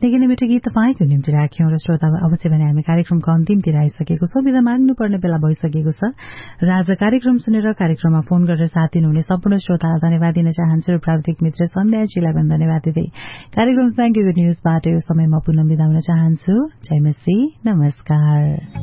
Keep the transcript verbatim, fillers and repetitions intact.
निकै नै मिठो गीत तपाईँको निम्ति राख्यौं र श्रोता अवश्य भने हामी कार्यक्रमको अन्तिमतिर आइसकेको छौं। बिदा माग्नुपर्ने बेला भइसकेको छ र आज कार्यक्रम सुनेर कार्यक्रममा फोन गरेर साथ दिनुहुने सम्पूर्ण श्रोतालाई धन्यवाद दिन चाहन्छु र प्राविधिक मित्र सन्ध्याजीलाई पनि धन्यवाद दिँदै कार्यक्रम थ्याङ्क यू न्यूजबाट यो समयमा पुनः बिदा हुन चाहन्छु। जय मसी, नमस्कार।